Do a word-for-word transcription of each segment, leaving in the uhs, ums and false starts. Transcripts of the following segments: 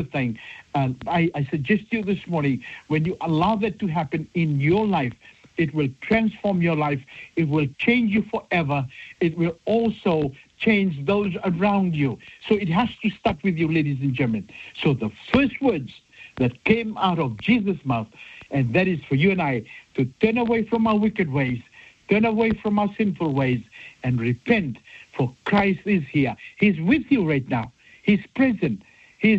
thing. And I, I suggest to you this morning, when you allow that to happen in your life, it will transform your life. It will change you forever. It will also change those around you. So it has to start with you, ladies and gentlemen. So the first words that came out of Jesus' mouth, and that is for you and I to turn away from our wicked ways, turn away from our sinful ways, and repent, for Christ is here. He's with you right now. He's present. He's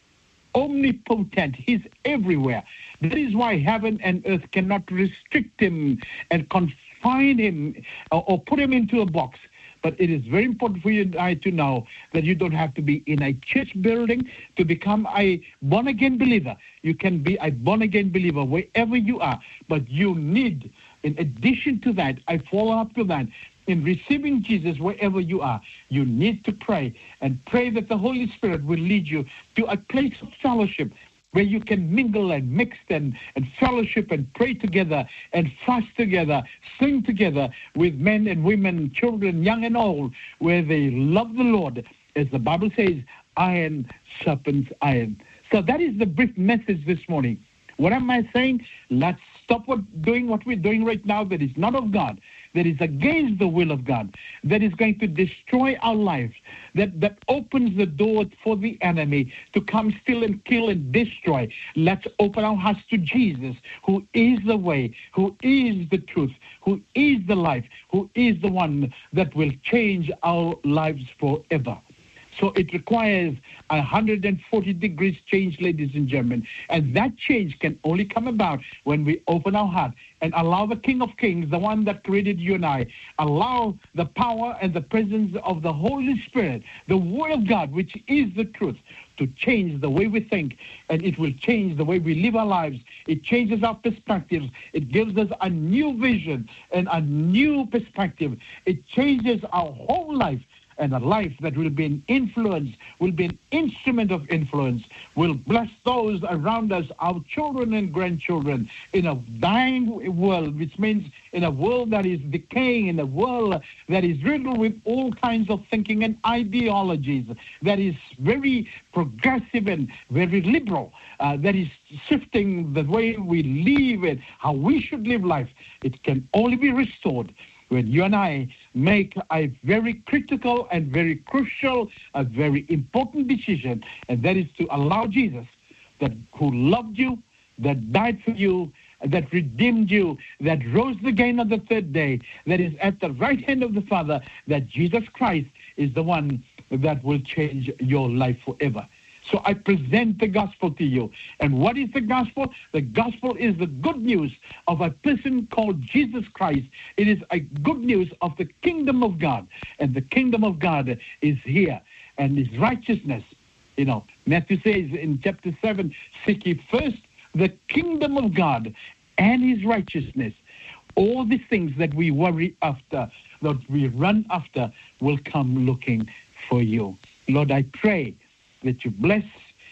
omnipotent. He's everywhere. That is why heaven and earth cannot restrict him and confine him or, or put him into a box. But it is very important for you and I to know that you don't have to be in a church building to become a born-again believer. You can be a born-again believer wherever you are. But you need, in addition to that, I follow up to that, in receiving Jesus wherever you are, you need to pray and pray that the Holy Spirit will lead you to a place of fellowship where you can mingle and mix and, and fellowship and pray together and fast together, sing together with men and women, children, young and old, where they love the Lord. As the Bible says, iron sharpens iron. So that is the brief message this morning. What am I saying? Let's stop what, doing what we're doing right now that is not of God, that is against the will of God, that is going to destroy our lives, that, that opens the door for the enemy to come steal and kill and destroy. Let's open our hearts to Jesus, who is the way, who is the truth, who is the life, who is the one that will change our lives forever. So it requires a one hundred forty degrees change, ladies and gentlemen. And that change can only come about when we open our heart and allow the King of Kings, the one that created you and I, allow the power and the presence of the Holy Spirit, the Word of God, which is the truth, to change the way we think, and it will change the way we live our lives. It changes our perspectives. It gives us a new vision and a new perspective. It changes our whole life. And a life that will be an influence, will be an instrument of influence, will bless those around us, our children and grandchildren, in a dying world, which means in a world that is decaying, in a world that is riddled with all kinds of thinking and ideologies, that is very progressive and very liberal, uh, that is shifting the way we live and how we should live life. It can only be restored when you and I make a very critical and very crucial, a very important decision, and that is to allow Jesus, that who loved you, that died for you, that redeemed you, that rose again on the third day, that is at the right hand of the Father, that Jesus Christ is the one that will change your life forever. So I present the gospel to you. And what is the gospel? The gospel is the good news of a person called Jesus Christ. It is a good news of the kingdom of God. And the kingdom of God is here. And his righteousness, you know, Matthew says in chapter seven, seek ye first the kingdom of God and his righteousness. All these things that we worry after, that we run after, will come looking for you. Lord, I pray that you bless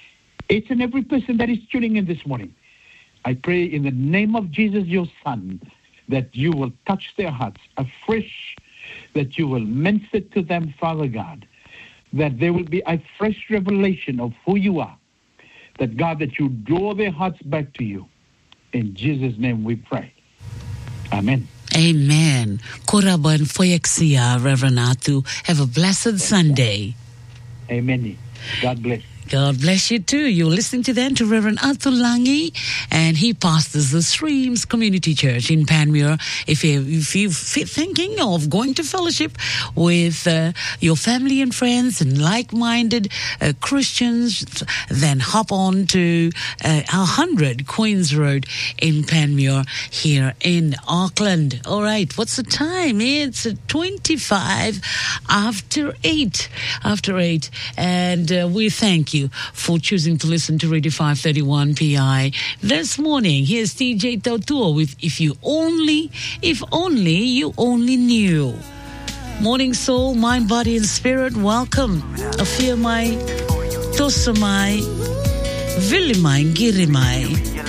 each and every person that is tuning in this morning. I pray in the name of Jesus, your Son, that you will touch their hearts afresh, that you will minister to them, Father God, that there will be a fresh revelation of who you are, that, God, that you draw their hearts back to you. In Jesus' name we pray. Amen. Amen. Koraban Foyexia, Reverend Atu. Have a blessed Sunday. Amen. God bless. God bless you too. You're listening to then to Reverend Atu Langi, and he pastors the Streams Community Church in Panmure. If, you, if you're thinking of going to fellowship with uh, your family and friends and like-minded uh, Christians, then hop on to uh, one hundred Queens Road in Panmure here in Auckland. All right, what's the time? It's twenty-five after eight. After eight. And uh, we thank you for choosing to listen to Radio five thirty-one P I this morning. Here's T J Tautua with If You Only, If Only You Only Knew. Morning soul, mind, body, and spirit, welcome. Afia mai, tosa mai, vili mai, giri mai.